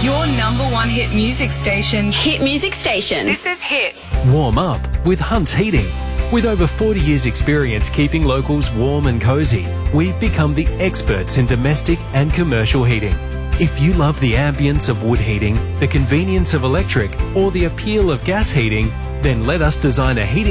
Your number one hit music station. Hit music station. This is Hit. Warm up with Hunt's Heating. With over 40 years' experience keeping locals warm and cosy, we've become the experts in domestic and commercial heating. If you love the ambience of wood heating, the convenience of electric, or the appeal of gas heating, then let us design a heating